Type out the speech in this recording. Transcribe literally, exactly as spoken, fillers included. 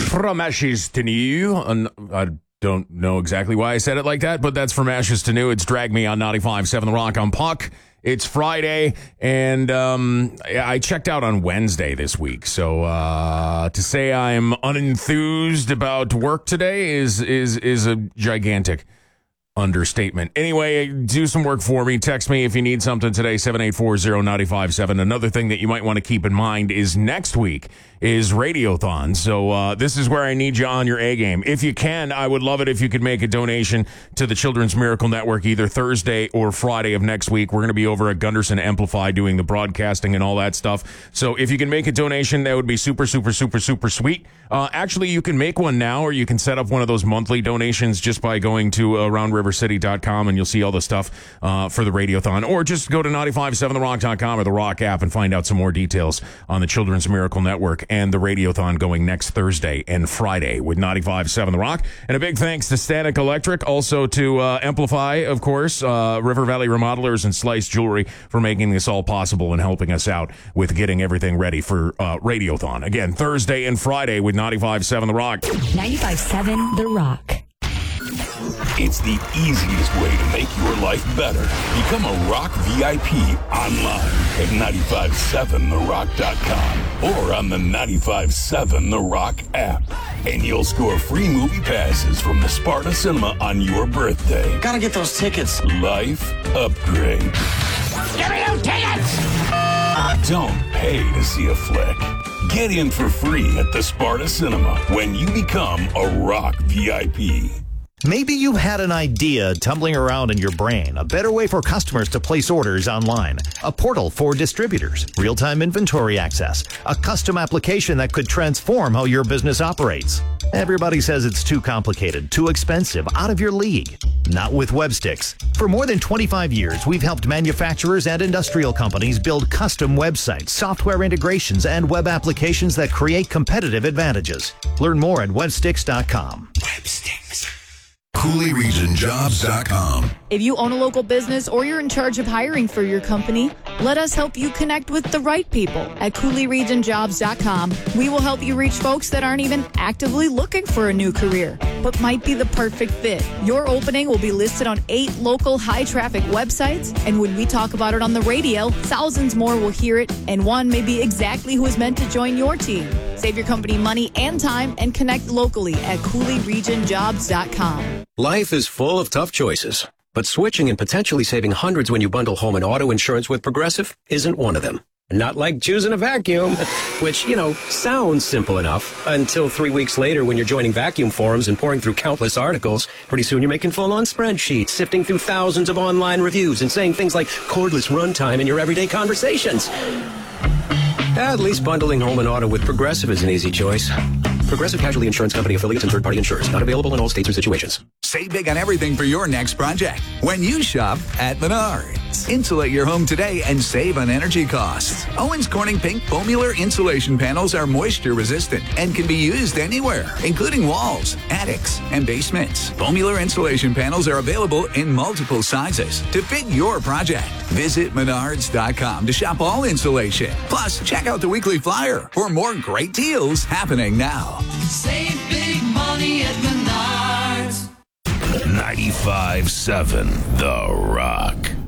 From Ashes to New. And I don't know exactly why I said it like that, but that's From Ashes to New. It's Drag Me on ninety-five point seven The Rock. I'm Puck. It's Friday, and um, I checked out on Wednesday this week. So uh, to say I'm unenthused about work today is is is a gigantic understatement. Anyway, do some work for me. Text me if you need something today, seven eight four zero nine five seven. Another thing that you might want to keep in mind is next week is Radiothon. So uh, this is where I need you on your A game. If you can, I would love it if you could make a donation to the Children's Miracle Network either Thursday or Friday of next week. We're going to be over at Gunderson Amplify doing the broadcasting and all that stuff. So if you can make a donation, that would be super, super, super, super sweet. Uh, actually, you can make one now, or you can set up one of those monthly donations just by going to uh, round river city dot com, and you'll see all the stuff uh, for the Radiothon. Or just go to ninety-five point seven the rock dot com or the Rock app and find out some more details on the Children's Miracle Network and the Radiothon going next Thursday and Friday with ninety-five point seven The Rock. And a big thanks to Static Electric, also to uh, Amplify, of course, uh, River Valley Remodelers and Slice Jewelry for making this all possible and helping us out with getting everything ready for uh, Radiothon. Again, Thursday and Friday with ninety-five point seven The Rock. ninety-five point seven The Rock. It's the easiest way to make your life better. Become a Rock V I P online at ninety-five seven the rock dot com or on the ninety-five seven The Rock app. And you'll score free movie passes from the Sparta Cinema on your birthday. Gotta get those tickets. Life upgrade. Give me those tickets! Don't pay to see a flick. Get in for free at the Sparta Cinema when you become a Rock V I P. Maybe you had an idea tumbling around in your brain, a better way for customers to place orders online, a portal for distributors, real-time inventory access, a custom application that could transform how your business operates. Everybody says it's too complicated, too expensive, out of your league. Not with Websticks. For more than twenty-five years, we've helped manufacturers and industrial companies build custom websites, software integrations, and web applications that create competitive advantages. Learn more at websticks dot com. Websticks. Cooley Region Jobs dot com. If you own a local business or you're in charge of hiring for your company, let us help you connect with the right people at Cooley Region Jobs dot com. We will help you reach folks that aren't even actively looking for a new career, but might be the perfect fit. Your opening will be listed on eight local high-traffic websites, and when we talk about it on the radio, thousands more will hear it, and one may be exactly who is meant to join your team. Save your company money and time and connect locally at Cooley Region Jobs dot com. Life is full of tough choices, but switching and potentially saving hundreds when you bundle home and auto insurance with Progressive isn't one of them. Not like choosing a vacuum, which, you know, sounds simple enough until three weeks later when you're joining vacuum forums and pouring through countless articles. Pretty soon you're making full-on spreadsheets, sifting through thousands of online reviews and saying things like cordless runtime in your everyday conversations. At least bundling home and auto with Progressive is an easy choice. Progressive Casualty Insurance Company affiliates and third-party insurers. Not available in all states or situations. Save big on everything for your next project when you shop at Menards. Insulate your home today and save on energy costs. Owens Corning Pink Foamular insulation panels are moisture resistant and can be used anywhere, including walls, attics, and basements. Foamular insulation panels are available in multiple sizes to fit your project. Visit Menards dot com to shop all insulation. Plus, check out the weekly flyer for more great deals happening now. Save big money at Menards. ninety-five seven The Rock.